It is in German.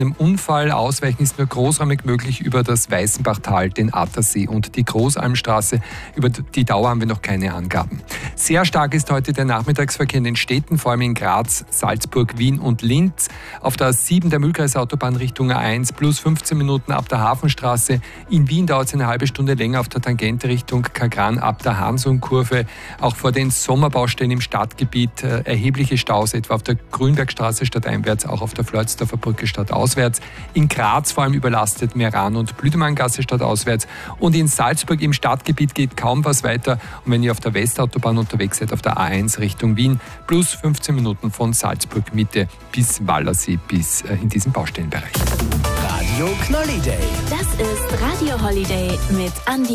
Einem Unfall ausweichen ist nur großräumig möglich über das Weißenbachtal, den Attersee und die Großalmstraße. Über die Dauer haben wir noch keine Angaben. Sehr stark ist heute der Nachmittagsverkehr in den Städten, vor allem in Graz, Salzburg, Wien und Linz. Auf der A7 der Mühlkreisautobahn Richtung A1 plus 15 Minuten ab der Hafenstraße. In Wien dauert es eine halbe Stunde länger auf der Tangente Richtung Kagran ab der Hansung-Kurve. Auch vor den Sommerbaustellen im Stadtgebiet erhebliche Staus, etwa auf der Grünbergstraße stadteinwärts, auch auf der Floridsdorfer Brücke stadtauswärts. In Graz vor allem überlastet Meran- und Blüdemanngasse stadtauswärts. Und in Salzburg im Stadtgebiet geht kaum was weiter. Und wenn ihr auf der Westautobahn unterwegs seid, auf der A1 Richtung Wien, plus 15 Minuten von Salzburg Mitte bis Wallersee, bis in diesem Baustellenbereich. Radio Knolliday. Das ist Radio Holiday mit Andi.